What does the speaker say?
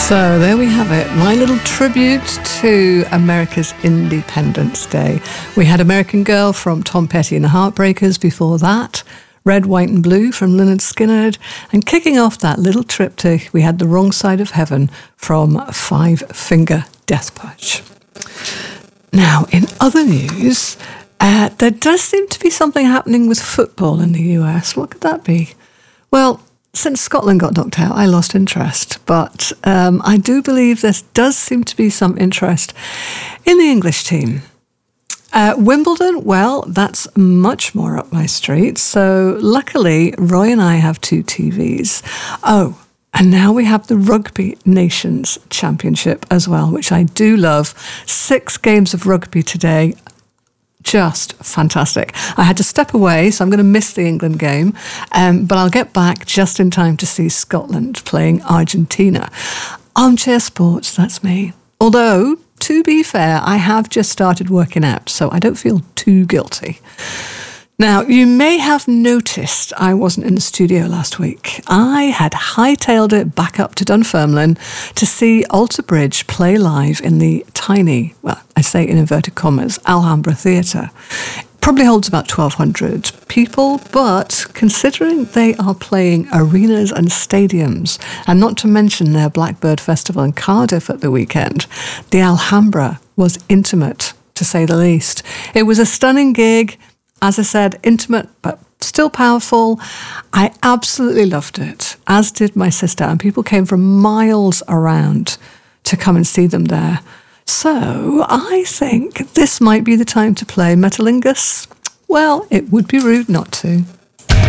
So there we have it, my little tribute to America's Independence Day. We had American Girl from Tom Petty and the Heartbreakers before that, Red, White and Blue from Lynyrd Skynyrd, and kicking off that little triptych, we had The Wrong Side of Heaven from Five Finger Death Punch. Now, in other news, there does seem to be something happening with football in the US. What could that be? Well, since Scotland got knocked out, I lost interest. But I do believe there does seem to be some interest in the English team. Wimbledon, well, that's much more up my street. So luckily, Roy and I have 2 TVs. Oh, and now we have the Rugby Nations Championship as well, which I do love. 6 games of rugby today. Just fantastic. I had to step away, so I'm going to miss the England game, but I'll get back just in time to see Scotland playing Argentina. Armchair sports, that's me. Although, to be fair, I have just started working out, so I don't feel too guilty. Now, you may have noticed I wasn't in the studio last week. I had hightailed it back up to Dunfermline to see Alter Bridge play live in the tiny, well, I say in inverted commas, Alhambra Theatre. Probably holds about 1,200 people, but considering they are playing arenas and stadiums, and not to mention their Blackbird Festival in Cardiff at the weekend, the Alhambra was intimate, to say the least. It was a stunning gig. As I said, intimate, but still powerful. I absolutely loved it, as did my sister, and people came from miles around to come and see them there. So I think this might be the time to play Metalingus. Well, it would be rude not to.